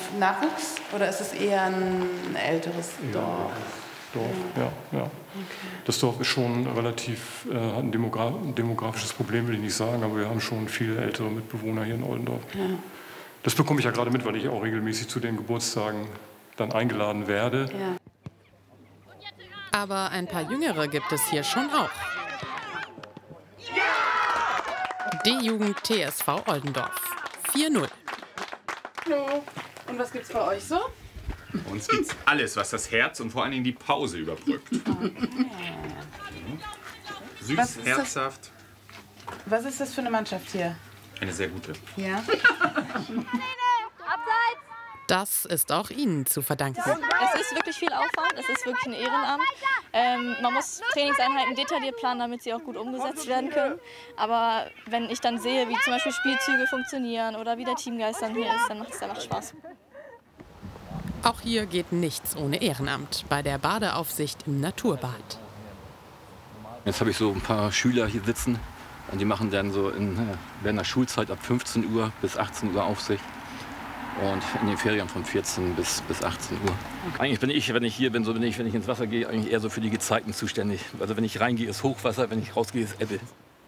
Nachwuchs oder ist es eher ein älteres Dorf? Ja. Okay. Das Dorf ist schon relativ, hat ein demografisches Problem, will ich nicht sagen, aber wir haben schon viele ältere Mitbewohner hier in Oldendorf. Ja. Das bekomme ich ja gerade mit, weil ich auch regelmäßig zu den Geburtstagen dann eingeladen werde. Ja. Aber ein paar Jüngere gibt es hier schon auch. D-Jugend TSV Oldendorf. 4:0. Hallo. Und was gibt's bei euch so? Bei uns gibt's alles, was das Herz und vor allen Dingen die Pause überbrückt. Okay. Süß, herzhaft. Was ist das für eine Mannschaft hier? Eine sehr gute. Ja. Das ist auch Ihnen zu verdanken. Es ist wirklich viel Aufwand, es ist wirklich ein Ehrenamt. Man muss Trainingseinheiten detailliert planen, damit sie auch gut umgesetzt werden können. Aber wenn ich dann sehe, wie zum Beispiel Spielzüge funktionieren oder wie der Teamgeist dann hier ist, dann macht es einfach Spaß. Auch hier geht nichts ohne Ehrenamt bei der Badeaufsicht im Naturbad. Jetzt habe ich so ein paar Schüler hier sitzen und die machen dann so während der Schulzeit ab 15 Uhr bis 18 Uhr Aufsicht. Und in den Ferien von 14 bis 18 Uhr. Eigentlich bin ich, wenn ich hier bin, wenn ich ins Wasser gehe, eigentlich eher so für die Gezeiten zuständig. Also wenn ich reingehe, ist Hochwasser, wenn ich rausgehe, ist Ebbe.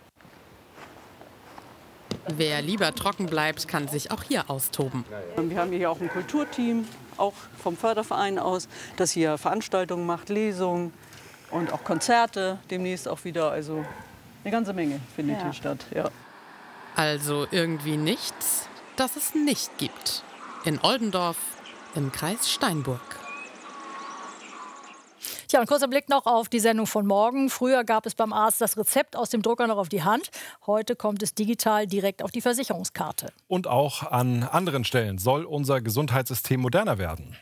Wer lieber trocken bleibt, kann sich auch hier austoben. Wir haben hier auch ein Kulturteam, auch vom Förderverein aus, das hier Veranstaltungen macht, Lesungen und auch Konzerte demnächst auch wieder. Also eine ganze Menge findet hier statt. Ja. Also irgendwie nichts, das es nicht gibt. In Oldendorf im Kreis Steinburg. Tja, ein kurzer Blick noch auf die Sendung von morgen. Früher gab es beim Arzt das Rezept aus dem Drucker noch auf die Hand. Heute kommt es digital direkt auf die Versicherungskarte. Und auch an anderen Stellen soll unser Gesundheitssystem moderner werden.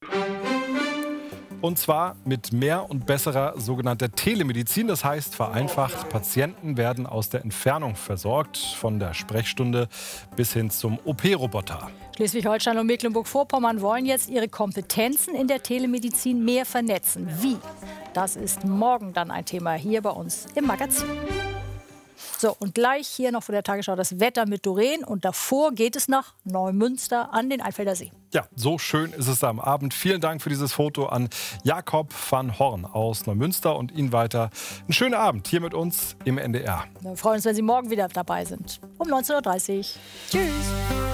Und zwar mit mehr und besserer sogenannter Telemedizin. Das heißt, vereinfacht, Patienten werden aus der Entfernung versorgt, von der Sprechstunde bis hin zum OP-Roboter. Schleswig-Holstein und Mecklenburg-Vorpommern wollen jetzt ihre Kompetenzen in der Telemedizin mehr vernetzen. Wie? Das ist morgen dann ein Thema hier bei uns im Magazin. So, und gleich hier noch vor der Tagesschau das Wetter mit Doreen. Und davor geht es nach Neumünster an den Einfelder See. Ja, so schön ist es da am Abend. Vielen Dank für dieses Foto an Jakob van Horn aus Neumünster und Ihnen weiter einen schönen Abend hier mit uns im NDR. Wir freuen uns, wenn Sie morgen wieder dabei sind. Um 19:30 Uhr. Tschüss.